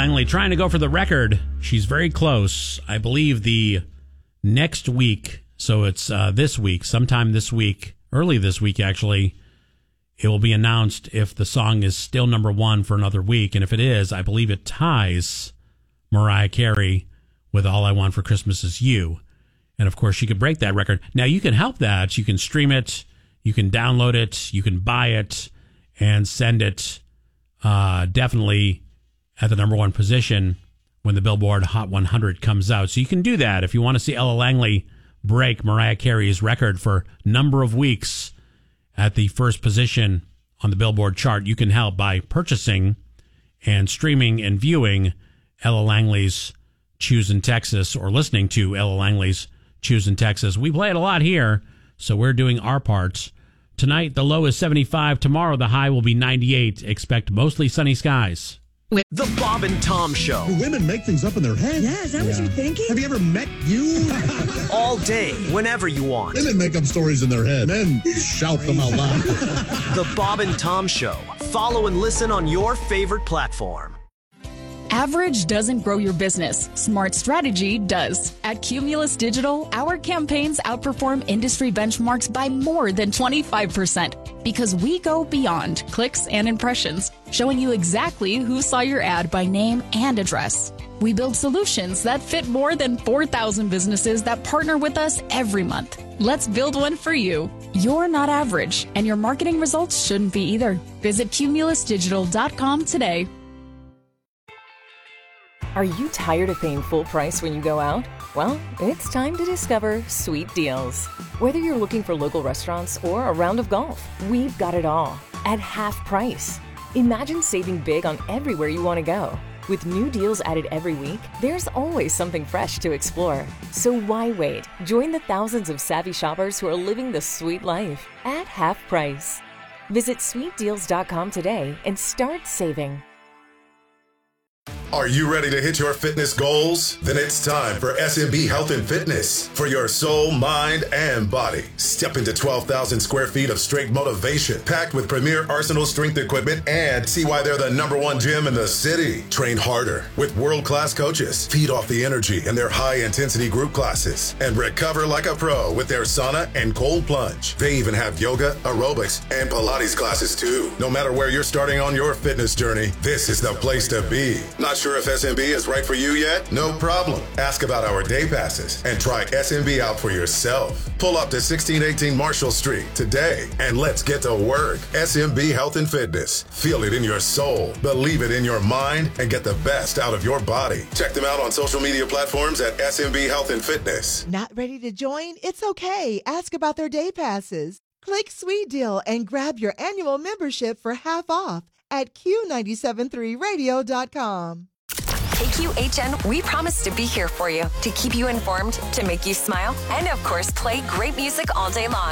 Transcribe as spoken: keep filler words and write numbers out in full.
Langley trying to go for the record. She's very close. I believe the next week, so it's uh, this week, sometime this week, early this week actually, it will be announced if the song is still number one for another week. And if it is, I believe it ties Mariah Carey with All I Want for Christmas Is You. And of course, she could break that record. Now, you can help that. You can stream it. You can download it. You can buy it and send it uh, definitely at the number one position when the Billboard Hot one hundred comes out. So you can do that if you want to see Ella Langley break Mariah Carey's record for number of weeks at the first position on the Billboard chart. You can help by purchasing and streaming and viewing Ella Langley's Choosing Texas, or listening to Ella Langley's Choosing Texas. We play it a lot here, so we're doing our parts. Tonight, the low is seventy-five. Tomorrow, the high will be ninety-eight. Expect mostly sunny skies. The Bob and Tom Show. Do women make things up in their head? Yeah, is that yeah. what you're thinking? Have you ever met you? All day, whenever you want. Women make up stories in their head. Men shout them out loud. The Bob and Tom Show. Follow and listen on your favorite platform. Average doesn't grow your business. Smart strategy does. At Cumulus Digital, our campaigns outperform industry benchmarks by more than twenty-five percent because we go beyond clicks and impressions, showing you exactly who saw your ad by name and address. We build solutions that fit more than four thousand businesses that partner with us every month. Let's build one for you. You're not average, and your marketing results shouldn't be either. Visit cumulus digital dot com today. Are you tired of paying full price when you go out? Well, it's time to discover Sweet Deals. Whether you're looking for local restaurants or a round of golf, we've got it all at half price. Imagine saving big on everywhere you want to go. With new deals added every week, there's always something fresh to explore. So why wait? Join the thousands of savvy shoppers who are living the sweet life at half price. Visit sweet deals dot com today and start saving. Are you ready to hit your fitness goals? Then it's time for S M B Health and Fitness for your soul, mind, and body. Step into twelve thousand square feet of straight motivation, packed with premier Arsenal strength equipment, and see why they're the number one gym in the city. Train harder with world-class coaches, feed off the energy in their high-intensity group classes, and recover like a pro with their sauna and cold plunge. They even have yoga, aerobics, and Pilates classes too. No matter where you're starting on your fitness journey, this is the place to be. Not sure if S M B is right for you yet? No problem. Ask about our day passes and try S M B out for yourself. Pull up to sixteen eighteen Marshall Street today and let's get to work. S M B Health and Fitness. Feel it in your soul, believe it in your mind, and get the best out of your body. Check them out on social media platforms at S M B Health and Fitness. Not ready to join? It's okay. Ask about their day passes. Click Sweet Deal and grab your annual membership for half off at Q nine seven three radio dot com. K Q H N, we promise to be here for you, to keep you informed, to make you smile, and of course, play great music all day long.